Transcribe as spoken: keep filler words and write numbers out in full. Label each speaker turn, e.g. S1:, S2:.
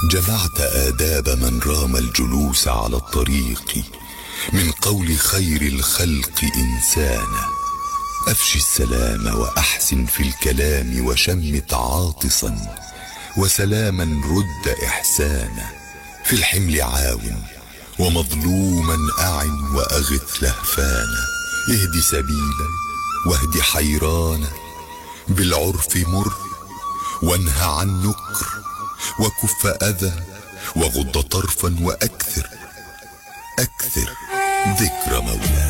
S1: جمعت آداب من رام الجلوس على الطريق من قول خير الخلق إنسانا. أفشي السلام وأحسن في الكلام وشمت عاطسا وسلاما رد إحسانا. في الحمل عاون ومظلوما أعن وأغث لهفانا. اهد سبيلا واهد حيرانا. بالعرف مر وانهى عن نكر وكف أذى وغض طرفا وأكثر أكثر ذكر مولانا.